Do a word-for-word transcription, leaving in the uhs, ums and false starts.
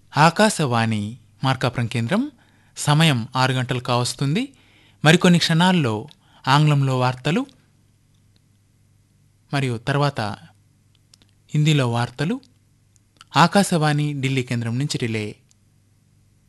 ఆకాశవాణి మార్కాపురం కేంద్రం. సమయం ఆరు గంటలు కావస్తుంది. మరికొన్ని క్షణాల్లో ఆంగ్లంలో వార్తలు మరియు తర్వాత హిందీలో వార్తలు ఆకాశవాణి ఢిల్లీ కేంద్రం నుంచి రిలే.